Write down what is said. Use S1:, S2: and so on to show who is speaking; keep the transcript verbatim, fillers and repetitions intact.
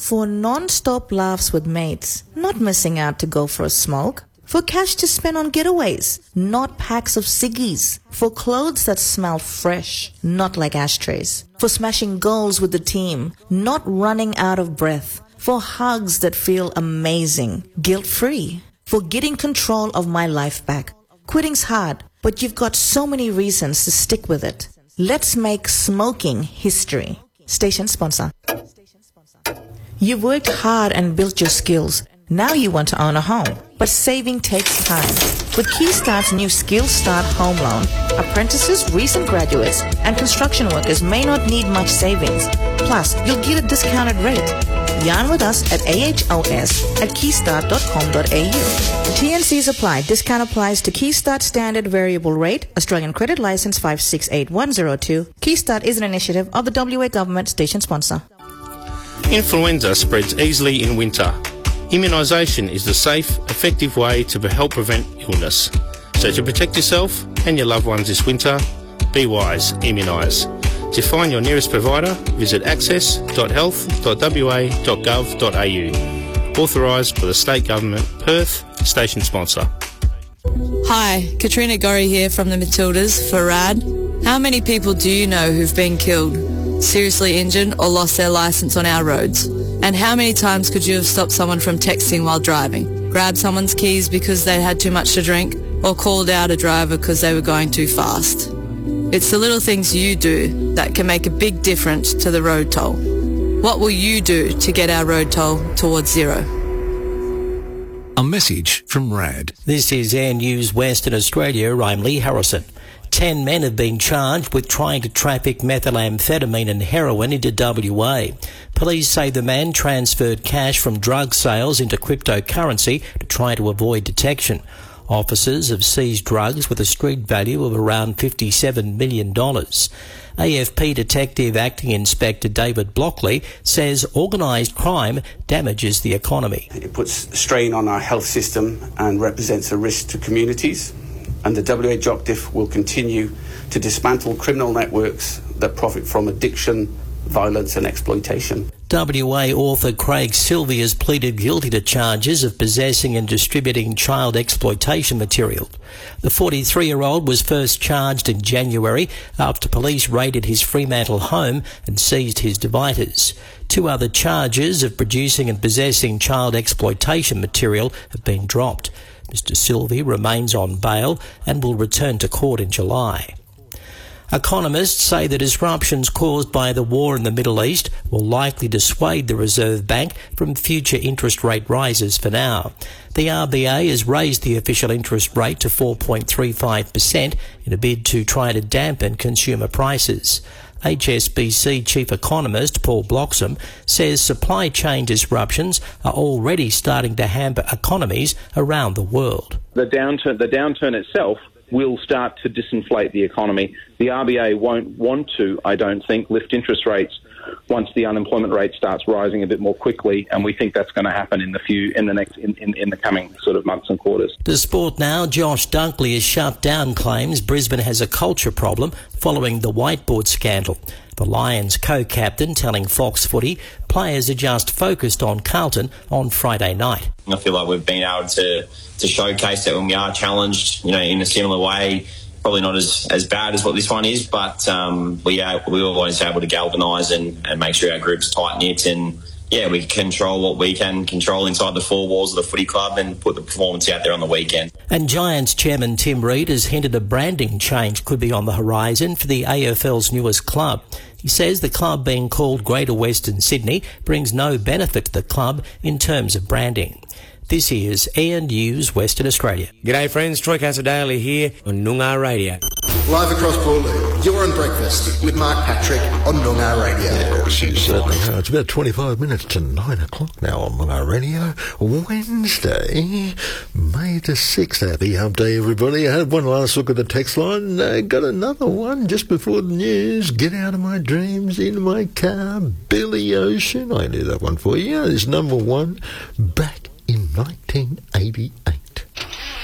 S1: For non-stop laughs with mates, not missing out to go for a smoke. For cash to spend on getaways, not packs of ciggies. For clothes that smell fresh, not like ashtrays. For smashing goals with the team, not running out of breath. For hugs that feel amazing, guilt-free. For getting control of my life back. Quitting's hard, but you've got so many reasons to stick with it. Let's make smoking history. Station sponsor. You've worked hard and built your skills. Now you want to own a home, but saving takes time. With Keystart's new Skill Start Home Loan, apprentices, recent graduates, and construction workers may not need much savings. Plus, you'll get a discounted rate. Yarn with us at A H O S at keystart dot com dot A U. T N Cs apply. Discount applies to Keystart Standard Variable Rate, Australian Credit License five six eight one zero two. Keystart is an initiative of the W A Government, station sponsor.
S2: Influenza spreads easily in winter. Immunisation is the safe, effective way to help prevent illness. So to protect yourself and your loved ones this winter, be wise, immunise. To find your nearest provider, visit access dot health dot w a dot gov dot a u. Authorised by the State Government, Perth, station sponsor.
S3: Hi, Katrina Gorry here from the Matildas for R A D. How many people do you know who've been killed, seriously injured or lost their licence on our roads? And how many times could you have stopped someone from texting while driving, grabbed someone's keys because they had too much to drink, or called out a driver because they were going too fast? It's the little things you do that can make a big difference to the road toll. What will you do to get our road toll towards zero?
S4: A message from R A D.
S5: This is Air News Western Australia. I'm Lee Harrison. Ten men have been charged with trying to traffic methamphetamine and heroin into W A. Police say the man transferred cash from drug sales into cryptocurrency to try to avoid detection. Officers have seized drugs with a street value of around fifty-seven million dollars. A F P Detective Acting Inspector David Blockley says organised crime damages the economy.
S6: It puts strain on our health system and represents a risk to communities. And the W A J O C D I F will continue to dismantle criminal networks that profit from addiction, violence and exploitation.
S5: W A author Craig Silvey has pleaded guilty to charges of possessing and distributing child exploitation material. The forty-three-year-old was first charged in January after police raided his Fremantle home and seized his devices. Two other charges of producing and possessing child exploitation material have been dropped. Mister Silvey remains on bail and will return to court in July. Economists say the disruptions caused by the war in the Middle East will likely dissuade the Reserve Bank from future interest rate rises for now. The R B A has raised the official interest rate to four point three five percent in a bid to try to dampen consumer prices. H S B C Chief Economist Paul Bloxham says supply chain disruptions are already starting to hamper economies around the world.
S7: The downturn, the downturn itself will start to disinflate the economy. The R B A won't want to, I don't think, lift interest rates once the unemployment rate starts rising a bit more quickly, and we think that's going to happen in the few in the next in, in, in the coming sort of months and quarters.
S5: To sport now, Josh Dunkley has shut down claims Brisbane has a culture problem following the whiteboard scandal. The Lions co-captain telling Fox Footy players are just focused on Carlton on Friday night.
S8: I feel like we've been able to to showcase that when we are challenged, you know, in a similar way. Probably not as, as bad as what this one is, but um, we are we were always able to galvanise and, and make sure our group's tight-knit and, yeah, we control what we can control inside the four walls of the footy club and put the performance out there on the weekend.
S5: And Giants chairman Tim Reid has hinted a branding change could be on the horizon for the A F L's newest club. He says the club being called Greater Western Sydney brings no benefit to the club in terms of branding. This is Air News Western Australia.
S9: G'day friends, Troy Casadale here on Noongar Radio.
S10: Live across Boorloo, you're on Breakfast with Mark Patrick on Noongar Radio.
S11: Yes, you certainly are. It's about twenty-five minutes to nine o'clock now on Noongar Radio. Wednesday, May the sixth. Happy hump day, everybody. I had one last look at the text line. I got another one just before the news. Get out of my dreams, in my car, Billy Ocean. I knew that one for you. It's number one back in nineteen eighty-eight.